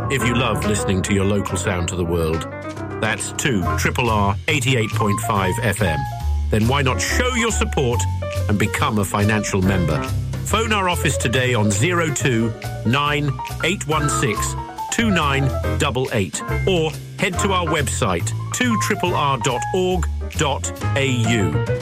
if you love listening to your local sound to the world. That's 2RRR 88.5 FM. Then why not show your support and become a financial member? Phone our office today on 02 9816 2988 or head to our website 2RRR.org.au.